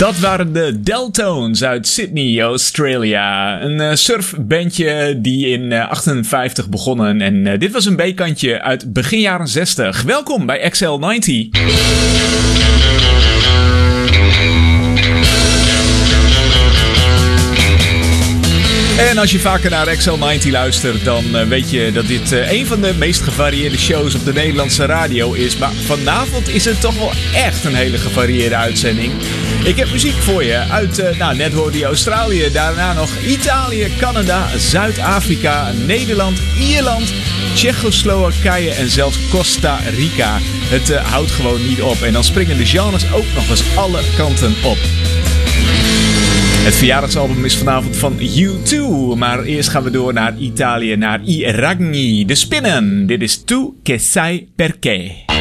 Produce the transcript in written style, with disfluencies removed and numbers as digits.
Dat waren de Deltones uit Sydney, Australia. Een surfbandje die in 58 begonnen. En dit was een B-kantje uit begin jaren 60. Welkom bij XL90. En als je vaker naar XL90 luistert, dan weet je dat dit een van de meest gevarieerde shows op de Nederlandse radio is. Maar vanavond is het toch wel echt een hele gevarieerde uitzending. Ik heb muziek voor je uit, net hoorde je Australië, daarna nog Italië, Canada, Zuid-Afrika, Nederland, Ierland, Tsjechoslowakije en zelfs Costa Rica. Het houdt gewoon niet op en dan springen de genres ook nog eens alle kanten op. Het verjaardagsalbum is vanavond van U2, maar eerst gaan we door naar Italië, naar I Ragni, de Spinnen. Dit is Tu che sai perché.